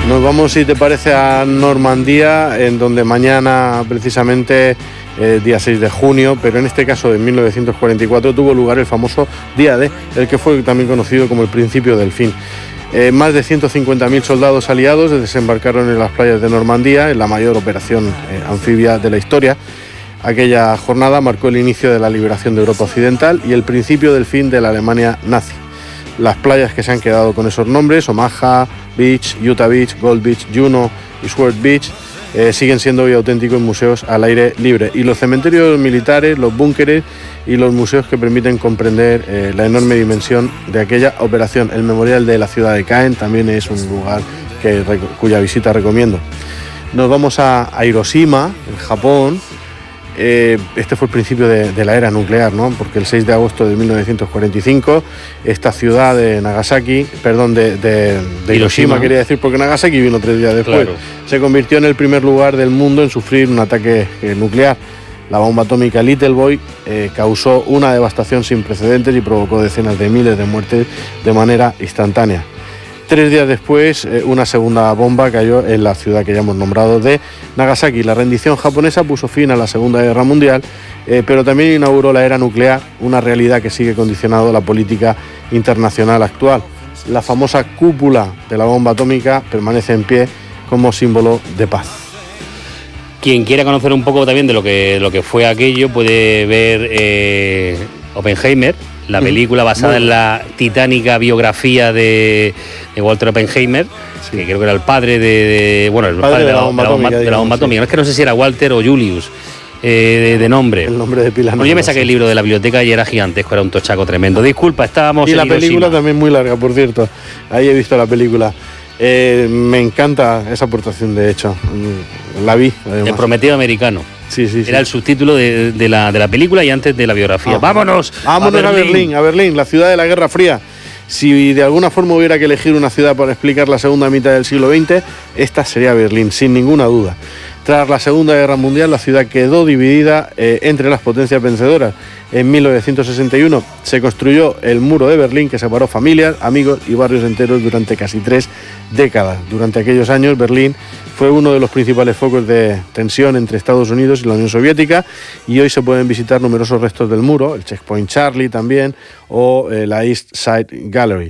Nos vamos, si te parece, a Normandía, en donde mañana, precisamente, día 6 de junio, pero en este caso de 1944, tuvo lugar el famoso Día D, el que fue también conocido como el principio del fin. Más de 150.000 soldados aliados desembarcaron en las playas de Normandía, en la mayor operación anfibia de la historia. Aquella jornada marcó el inicio de la liberación de Europa Occidental y el principio del fin de la Alemania nazi. Las playas que se han quedado con esos nombres, Omaha Beach, Utah Beach, Gold Beach, Juno y Sword Beach, siguen siendo hoy auténticos museos al aire libre. Y los cementerios militares, los búnkeres y los museos que permiten comprender la enorme dimensión de aquella operación. El memorial de la ciudad de Caen también es un lugar cuya visita recomiendo. Nos vamos a Hiroshima, en Japón. Este fue el principio de la era nuclear, ¿no? Porque el 6 de agosto de 1945 esta ciudad de Hiroshima, quería decir, porque Nagasaki vino 3 días después, claro, se convirtió en el primer lugar del mundo en sufrir un ataque nuclear. La bomba atómica Little Boy causó una devastación sin precedentes y provocó decenas de miles de muertes de manera instantánea. 3 días después, una segunda bomba cayó en la ciudad que ya hemos nombrado de Nagasaki. La rendición japonesa puso fin a la Segunda Guerra Mundial, pero también inauguró la era nuclear, una realidad que sigue condicionando la política internacional actual. La famosa cúpula de la bomba atómica permanece en pie como símbolo de paz. Quien quiera conocer un poco también de lo que fue aquello puede ver Oppenheimer, la película basada en la titánica biografía de Walter Oppenheimer, sí, que creo que era el padre de la bomba atómica. Es que no sé si era Walter o Julius, de nombre. El nombre de pila. Bueno, yo me saqué el libro de la biblioteca y era gigantesco, era un tochaco tremendo. Disculpa, estábamos y en la Hiroshima. Película también muy larga, por cierto. Ahí he visto la película. Me encanta esa aportación, de hecho. La vi, además. El Prometido Americano. Sí. Era el subtítulo de la película y antes de la biografía. ¡Vámonos a Berlín, la ciudad de la Guerra Fría! Si de alguna forma hubiera que elegir una ciudad para explicar la segunda mitad del siglo XX, esta sería Berlín, sin ninguna duda. Tras la Segunda Guerra Mundial, la ciudad quedó dividida entre las potencias vencedoras. En 1961 se construyó el Muro de Berlín, que separó familias, amigos y barrios enteros durante casi 3 décadas. Durante aquellos años, Berlín fue uno de los principales focos de tensión entre Estados Unidos y la Unión Soviética, y hoy se pueden visitar numerosos restos del muro, el Checkpoint Charlie también, o la East Side Gallery.